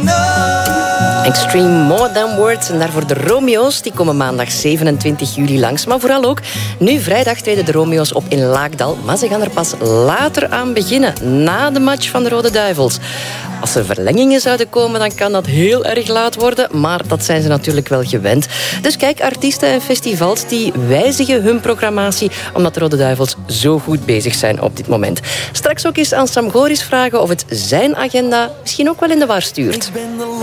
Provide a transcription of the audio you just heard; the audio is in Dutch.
Extreme More Than Words. En daarvoor de Romeo's. Die komen maandag 27 juli langs. Maar vooral ook, nu vrijdag treden de Romeo's op in Laakdal. Maar ze gaan er pas later aan beginnen. Na de match van de Rode Duivels. Als er verlengingen zouden komen, dan kan dat heel erg laat worden. Maar dat zijn ze natuurlijk wel gewend. Dus kijk, artiesten en festivals die wijzigen hun programmatie, omdat de Rode Duivels zo goed bezig zijn op dit moment. Straks ook eens aan Sam Goris vragen of het zijn agenda misschien ook wel in de war stuurt.